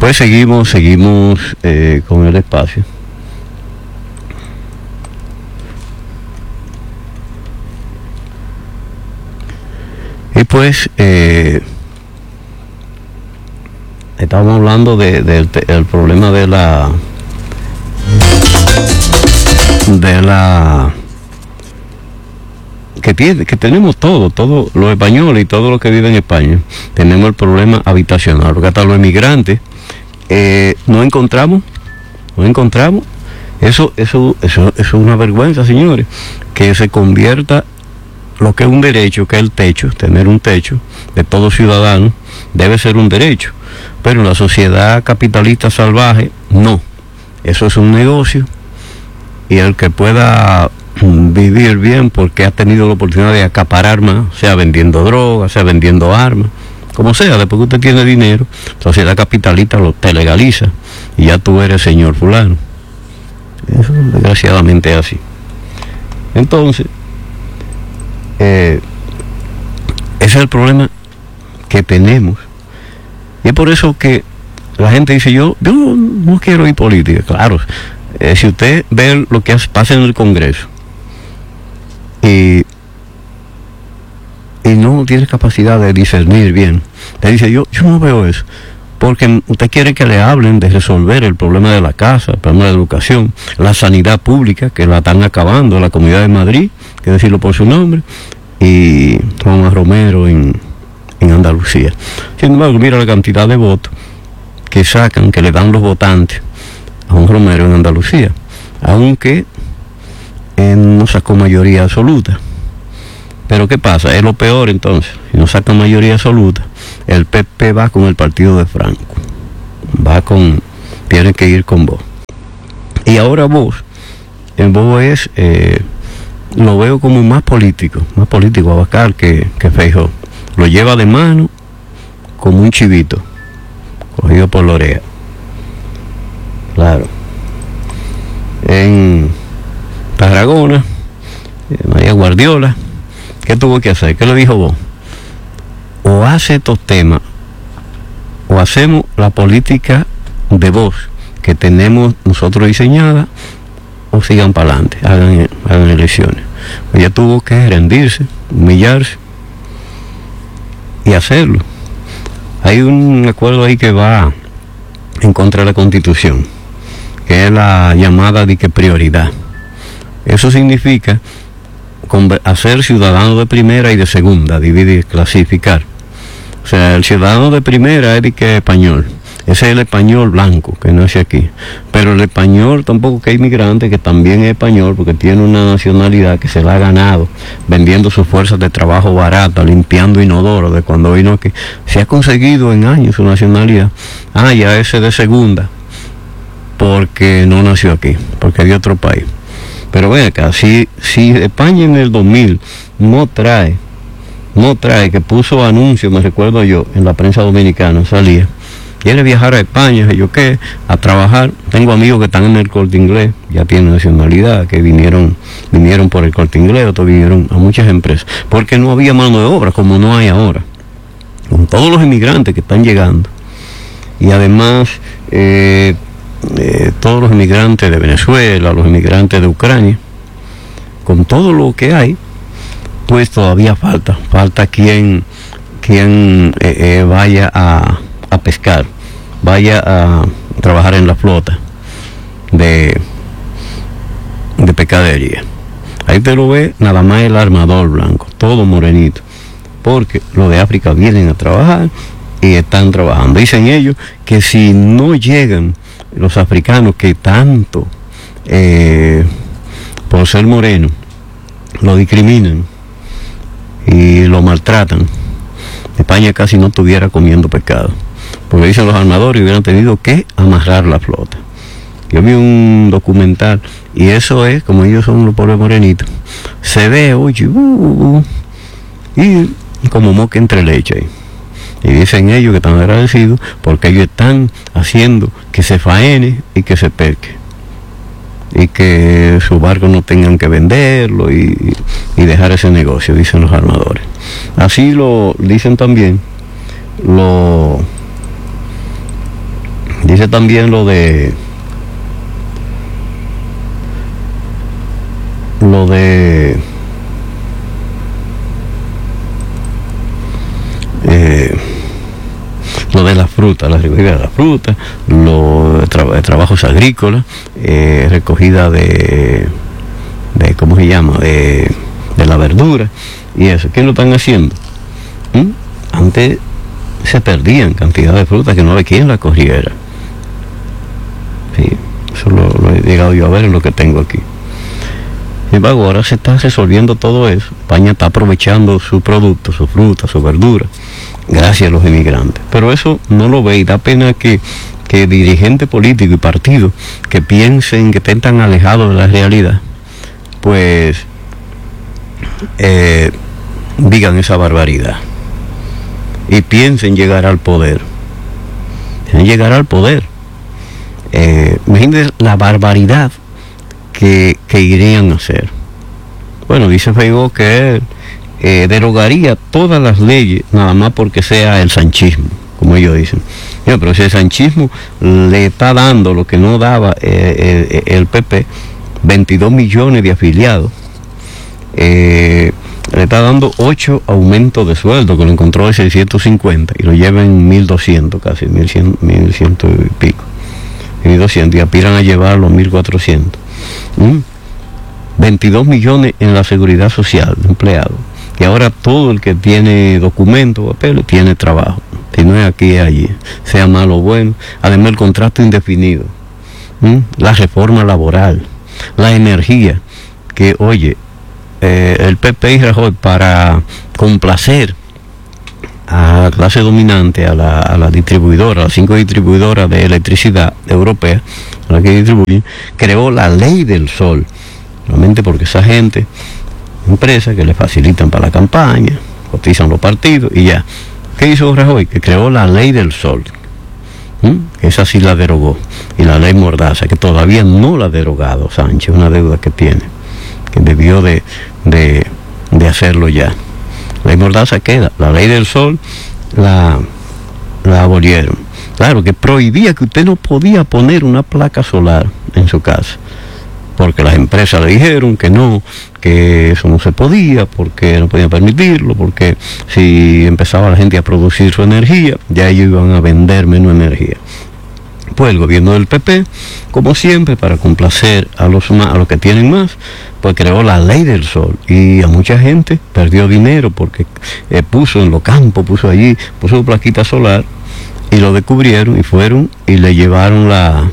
Pues seguimos con el espacio. Y pues estamos hablando del problema de la que tenemos todos los españoles y todos los que viven en España, tenemos el problema habitacional, porque hasta los inmigrantes no encontramos, eso es una vergüenza, señores, que se convierta lo que es un derecho, que es el techo, tener un techo de todo ciudadano, debe ser un derecho, pero en la sociedad capitalista salvaje, no, eso es un negocio, y el que pueda vivir bien porque ha tenido la oportunidad de acaparar más, sea vendiendo drogas, sea vendiendo armas, como sea, después que usted tiene dinero, la sociedad capitalista te legaliza y ya tú eres señor fulano. Eso desgraciadamente es así. Entonces, ese es el problema que tenemos, y es por eso que la gente dice, yo no quiero ir política. Claro, si usted ve lo que pasa en el Congreso y no tiene capacidad de discernir bien, le dice, yo no veo eso, porque usted quiere que le hablen de resolver el problema de la casa, el problema de la educación, la sanidad pública, que la están acabando, la Comunidad de Madrid, que decirlo por su nombre, y Tomás Romero en Andalucía. Sin embargo, mira la cantidad de votos que sacan, que le dan los votantes a un Romero en Andalucía, aunque no sacó mayoría absoluta. Pero ¿qué pasa? Es lo peor entonces, si no saca mayoría absoluta, el PP va con el partido de Franco, tiene que ir con Vox. Y ahora Vox es, lo veo como más político Abascal que Feijóo. Lo lleva de mano como un chivito, cogido por la oreja. Claro. En Tarragona, María Guardiola, ¿qué tuvo que hacer? ¿Qué le dijo vos? O hace estos temas, o hacemos la política de voz que tenemos nosotros diseñada, o sigan para adelante, hagan elecciones. Ella tuvo que rendirse, humillarse y hacerlo. Hay un acuerdo ahí que va en contra de la Constitución, que es la llamada de que prioridad. Eso significa hacer ciudadanos de primera y de segunda, dividir, clasificar. O sea, el ciudadano de primera es de que español, ese es el español blanco que nace aquí, pero el español tampoco, que es inmigrante, que también es español porque tiene una nacionalidad que se la ha ganado vendiendo sus fuerzas de trabajo barata, limpiando inodoro de cuando vino aquí, se ha conseguido en años su nacionalidad. Ya ese de segunda porque no nació aquí, porque es de otro país. Pero ven acá, si España en el 2000 no trae, que puso anuncios, me recuerdo yo, en la prensa dominicana, salía, quiere viajar a España, yo qué, a trabajar. Tengo amigos que están en el Corte Inglés, ya tienen nacionalidad, que vinieron por el Corte Inglés, otros vinieron a muchas empresas, porque no había mano de obra como no hay ahora, con todos los inmigrantes que están llegando. Y además, todos los inmigrantes de Venezuela, los inmigrantes de Ucrania, con todo lo que hay, pues todavía falta quien vaya a pescar, vaya a trabajar en la flota de pescadería. Ahí te lo ve nada más el armador blanco, todo morenito, porque los de África vienen a trabajar y están trabajando. Dicen ellos que si no llegan los africanos, que tanto por ser moreno lo discriminan y lo maltratan, España casi no estuviera comiendo pescado, porque dicen los armadores hubieran tenido que amarrar la flota. Yo vi un documental y eso es, como ellos son los pobres morenitos, se ve, oye, y como moque entre leche ahí. Y dicen ellos que están agradecidos porque ellos están haciendo que se faene y que se pesque, y que sus barcos no tengan que venderlo y dejar ese negocio, dicen los armadores. Así lo dicen también Dice también lo de la fruta, la recogida de la fruta, trabajos agrícolas, recogida de ¿cómo se llama? De la verdura y eso. ¿Qué lo están haciendo? Antes se perdían cantidad de frutas que no había quien la cogiera. Sí, eso lo he llegado yo a ver en lo que tengo aquí. Sin embargo, ahora se está resolviendo todo eso. España está aprovechando su producto, su fruta, su verdura, gracias a los inmigrantes. Pero eso no lo ve y da pena que dirigentes políticos y partidos que piensen, que estén tan alejados de la realidad, pues digan esa barbaridad y piensen llegar al poder. Imagínense la barbaridad que irían a hacer. Bueno, dice Feijóo que él derogaría todas las leyes nada más porque sea el sanchismo, como ellos dicen. Pero si el sanchismo le está dando lo que no daba el PP, 22 millones de afiliados, le está dando 8 aumentos de sueldo, que lo encontró de 650 y lo lleva en 1.200, casi 1.100 y pico, 1.200, y aspiran a llevar los 1.400. 22 millones en la seguridad social de empleados, y ahora todo el que tiene documentos o papeles tiene trabajo, si no es aquí es allí, sea malo o bueno. Además el contrato indefinido, la reforma laboral, la energía, que oye, el PP y Rajoy, para complacer a la clase dominante, a la distribuidora, a las 5 distribuidoras de electricidad europeas, a las que distribuyen, creó la ley del sol, solamente porque esa gente, empresas que le facilitan para la campaña, cotizan los partidos y ya. ¿Qué hizo Rajoy? Que creó la ley del sol. Esa sí la derogó. Y la ley Mordaza, que todavía no la ha derogado Sánchez, una deuda que tiene, que debió de hacerlo ya. La ley Mordaza queda. La ley del sol la abolieron. Claro, que prohibía que usted no podía poner una placa solar en su casa, porque las empresas le dijeron que no, que eso no se podía, porque no podían permitirlo, porque si empezaba la gente a producir su energía, ya ellos iban a vender menos energía. Pues el gobierno del PP, como siempre, para complacer a los que tienen más, pues creó la ley del sol, y a mucha gente perdió dinero porque puso en los campos, puso plaquita solar, y lo descubrieron y fueron y le llevaron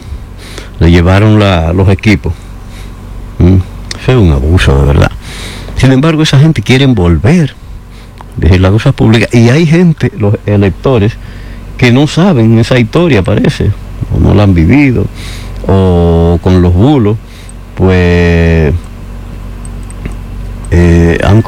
los equipos. Eso es un abuso, de verdad. Sin embargo, esa gente quiere volver de las cosas públicas, y hay gente, los electores, que no saben esa historia, parece, o no la han vivido, o con los bulos, pues se han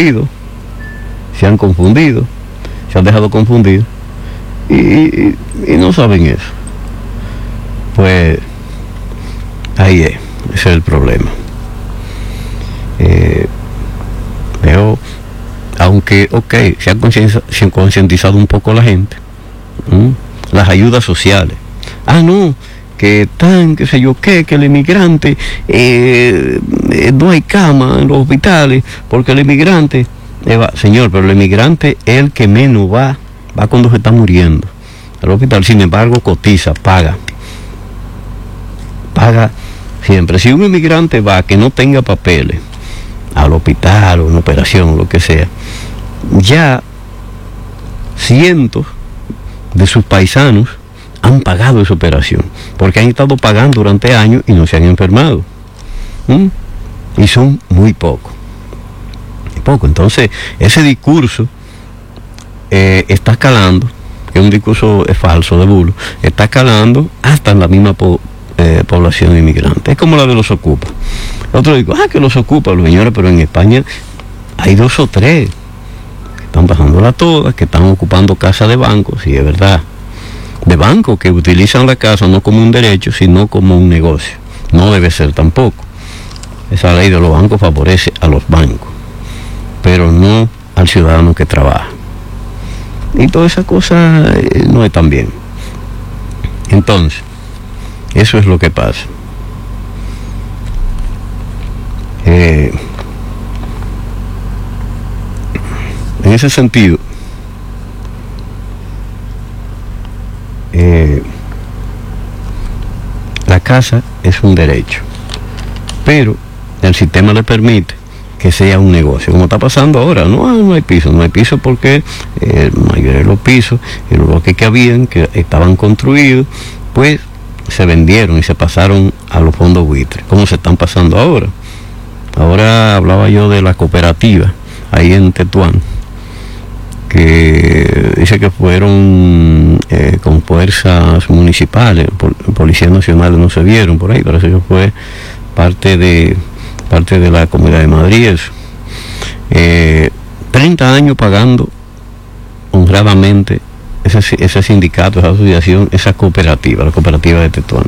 dejado confundir, y no saben eso. Pues ahí es, ese es el problema. Pero aunque se han concientizado un poco la gente, las ayudas sociales, no, que están, qué sé yo qué, que el inmigrante no hay cama en los hospitales porque el inmigrante señor, pero el inmigrante es el que menos va cuando se está muriendo al hospital. Sin embargo, cotiza, paga siempre. Si un inmigrante va que no tenga papeles al hospital o una operación o lo que sea, ya cientos de sus paisanos han pagado esa operación, porque han estado pagando durante años y no se han enfermado. Y son muy pocos. Entonces, ese discurso está escalando, que es un discurso falso, de bulo, está escalando hasta en la misma población inmigrante. Es como la de los ocupas. Otro digo, que los ocupa, los señores, pero en España hay 2 o 3 que están pasándola todas, que están ocupando casas de bancos, sí, es verdad, de bancos que utilizan la casa no como un derecho, sino como un negocio. No debe ser tampoco. Esa ley de los bancos favorece a los bancos, pero no al ciudadano que trabaja. Y toda esa cosa no es tan bien. Entonces, eso es lo que pasa. En ese sentido, la casa es un derecho, pero el sistema le permite que sea un negocio, como está pasando ahora. No hay piso porque la mayoría de los pisos y los bloques que habían, que estaban construidos, pues se vendieron y se pasaron a los fondos buitres, como se están pasando ahora. Ahora hablaba yo de la cooperativa ahí en Tetuán, que dice que fueron con fuerzas municipales, policías nacionales no se vieron por ahí, pero eso fue parte de la Comunidad de Madrid. Eso. 30 años pagando honradamente ese sindicato, esa asociación, esa cooperativa, la cooperativa de Tetuán.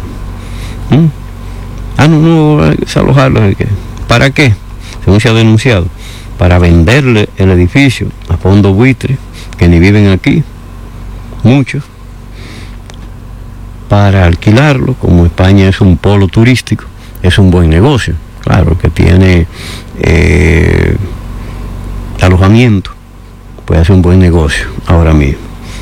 No, hay que desalojarlo. ¿Para qué? Según se ha denunciado, para venderle el edificio a fondos buitres que ni viven aquí, muchos, para alquilarlo. Como España es un polo turístico, es un buen negocio, claro, que tiene alojamiento, puede ser un buen negocio ahora mismo.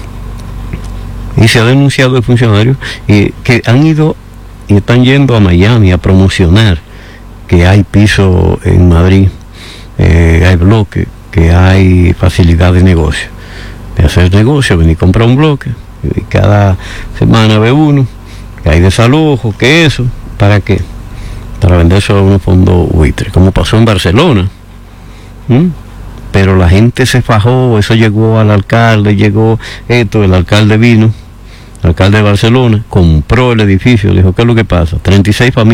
Y se ha denunciado de funcionarios que han ido y están yendo a Miami a promocionar que hay piso en Madrid, hay bloques, que hay facilidad de negocio, de hacer negocio, venir a comprar un bloque, y cada semana ve uno, que hay desalojo, que eso, ¿para qué? Para vender eso a unos fondos buitres, como pasó en Barcelona. Pero la gente se fajó, eso llegó al alcalde, el alcalde vino, el alcalde de Barcelona, compró el edificio, dijo, ¿qué es lo que pasa? 36 familias